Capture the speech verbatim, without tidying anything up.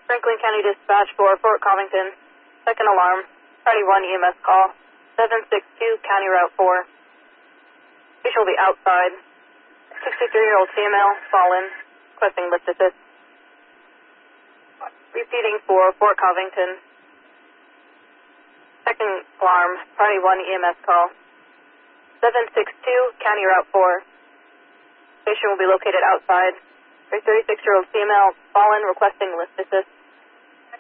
Franklin County Dispatch for Fort Covington. Second alarm. Party one E M S call. seven six two County Route four. Patient will be outside. sixty-three-year-old female, fallen, requesting lift assist. Repeating for Fort Covington. Second alarm. Party one E M S call. seven six two County Route four. Patient will be located outside. thirty-six-year-old female, fallen, requesting lift assist.